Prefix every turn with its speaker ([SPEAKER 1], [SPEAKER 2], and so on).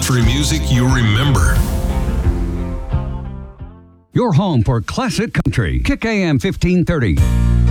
[SPEAKER 1] country music you remember.
[SPEAKER 2] Your home for classic country. Kick AM 1530.